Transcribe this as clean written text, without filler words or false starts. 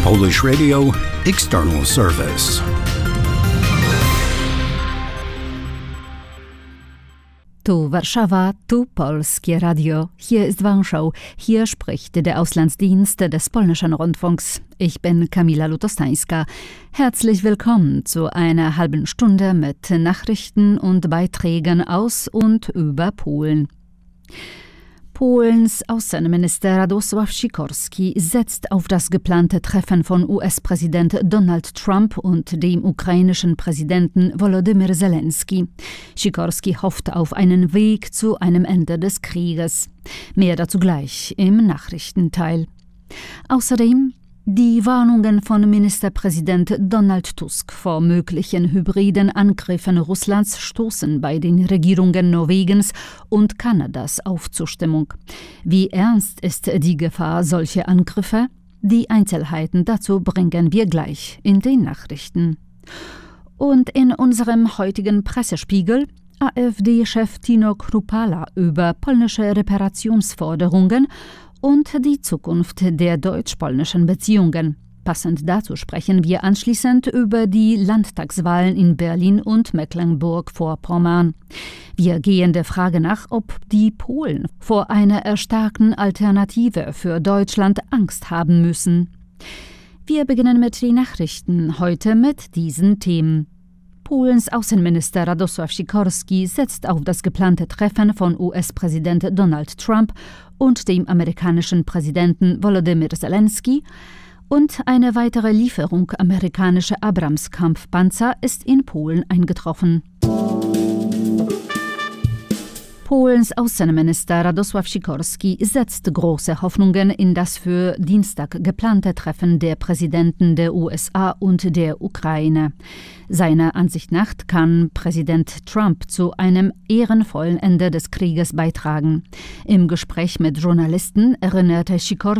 Polish Radio External Service. Tu Warszawa, tu Polskie Radio. Hier ist Warschau. Hier spricht der Auslandsdienst des polnischen Rundfunks. Ich bin Kamila Lutostańska. Herzlich willkommen zu einer halben Stunde mit Nachrichten und Beiträgen aus und über Polen. Polens Außenminister Radosław Sikorski setzt auf das geplante Treffen von US-Präsident Donald Trump und dem ukrainischen Präsidenten Volodymyr Zelensky. Sikorski hofft auf einen Weg zu einem Ende des Krieges. Mehr dazu gleich im Nachrichtenteil. Außerdem die Warnungen von Ministerpräsident Donald Tusk vor möglichen hybriden Angriffen Russlands stoßen bei den Regierungen Norwegens und Kanadas auf Zustimmung. Wie ernst ist die Gefahr solcher Angriffe? Die Einzelheiten dazu bringen wir gleich in den Nachrichten. Und in unserem heutigen Pressespiegel AfD-Chef Tino Kruppala über polnische Reparationsforderungen und die Zukunft der deutsch-polnischen Beziehungen. Passend dazu sprechen wir anschließend über die Landtagswahlen in Berlin und Mecklenburg-Vorpommern. Wir gehen der Frage nach, ob die Polen vor einer erstarkten Alternative für Deutschland Angst haben müssen. Wir beginnen mit den Nachrichten, heute mit diesen Themen. Polens Außenminister Radosław Sikorski setzt auf das geplante Treffen von US-Präsident Donald Trump und dem amerikanischen Präsidenten Volodymyr Zelensky, und eine weitere Lieferung amerikanischer Abrams-Kampfpanzer ist in Polen eingetroffen. Polens Außenminister Radosław Sikorski setzt große Hoffnungen in das für Dienstag geplante Treffen der Präsidenten der USA und der Ukraine. Seiner Ansicht nach kann Präsident Trump zu einem ehrenvollen Ende des Krieges beitragen. Im Gespräch mit Journalisten erinnerte Sikorski